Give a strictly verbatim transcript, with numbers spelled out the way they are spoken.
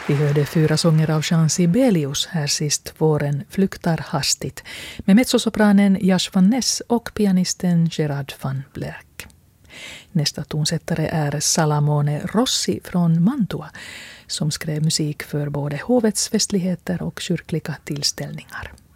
Vi hörde fyra sånger av Jean Sibelius här sist. Våren flyktar hastigt med mezzosopranen Jash van Ness och pianisten Gerard van Blerk. Nästa tonsättare är Salamone Rossi från Mantua som skrev musik för både hovets festligheter och kyrkliga tillställningar.